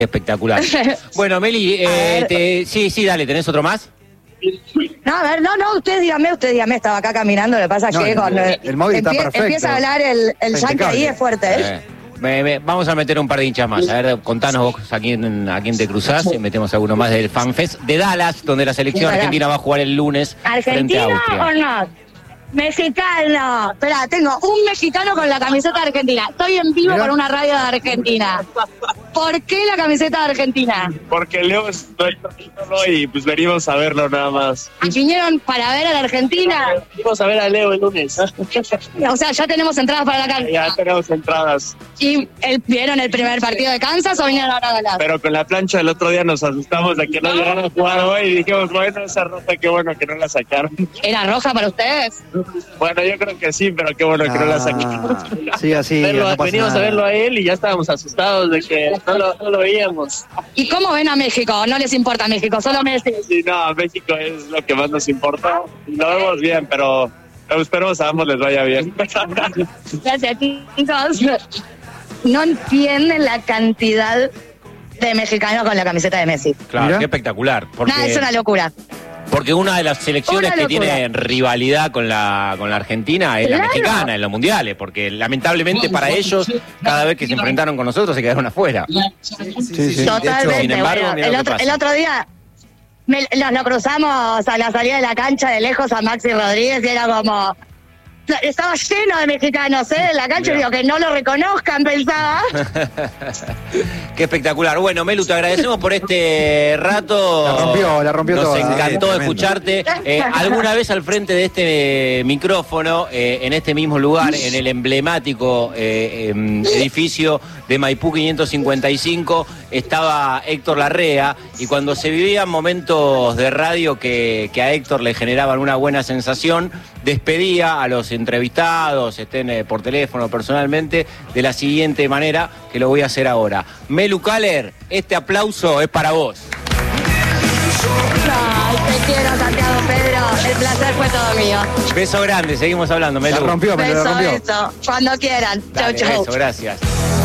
Espectacular. Bueno, Meli, sí, dale, ¿tenés otro más? No, a ver, no, usted dígame, estaba acá caminando, lo que pasa es que cuando el móvil está perfecto. Empieza a hablar el yankee ahí, es fuerte, Vamos a meter un par de hinchas más. A ver, contanos vos a quién te cruzás y metemos alguno más del FanFest de Dallas, donde la selección argentina va a jugar el lunes frente a Austria. ¿Argentina o no? Mexicano. Espera, tengo un mexicano con la camiseta de Argentina. Estoy en vivo con una radio de Argentina. ¿Por qué la camiseta de Argentina? Porque Leo está y pues venimos a verlo nada más. ¿Y vinieron para ver a la Argentina? Venimos a ver a Leo el lunes. O sea, ya tenemos entradas para la cancha. Ya tenemos entradas. ¿Y vieron el primer partido de Kansas o vinieron ahora a Dallas? Pero con la plancha del otro día nos asustamos de que no llegaran a jugar hoy y dijimos, bueno, esa roja, qué bueno que no la sacaron. ¿Era roja para ustedes? Bueno, yo creo que sí, pero qué bueno que no la sacaron. Sí, así. Venimos a verlo a él y ya estábamos asustados de que no lo veíamos. ¿Y cómo ven a México? ¿No les importa México? ¿Solo Messi? Sí, no, México es lo que más nos importa. Lo vemos bien, pero esperemos a ambos les vaya bien. Gracias, chicos. No entienden la cantidad de mexicanos con la camiseta de Messi. Claro, qué espectacular. Porque... No, es una locura. Porque una de las selecciones que tiene rivalidad con la Argentina es la mexicana en los mundiales, porque lamentablemente para ellos, cada vez que se enfrentaron con nosotros se quedaron afuera. Sí. Totalmente. Sin embargo, bueno, el otro día nos cruzamos a la salida de la cancha de lejos a Maxi Rodríguez y era como... Estaba lleno de mexicanos, en la cancha, digo, que no lo reconozcan, pensaba. Qué espectacular. Bueno, Melu, te agradecemos por este rato. La rompió Nos toda. encantó escucharte. Alguna vez al frente de este micrófono, en este mismo lugar, en el emblemático edificio de Maipú 555, estaba Héctor Larrea, y cuando se vivían momentos de radio que a Héctor le generaban una buena sensación, despedía a los entrevistados, estén por teléfono personalmente, de la siguiente manera, que lo voy a hacer ahora. Melu Caler, este aplauso es para vos. Ay, te quiero, Santiago Pedro. El placer fue todo mío. Beso grande, seguimos hablando, Melu. La rompió. Beso. Cuando quieran. Dale, Chau. beso, gracias.